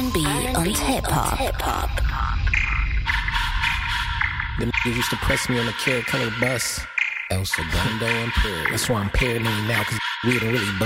R&B and hip-hop. Them niggas used to press me on the Carrot Color bus. El Segundo Imperial. That's why I'm paranoid now, cause we didn't really bust.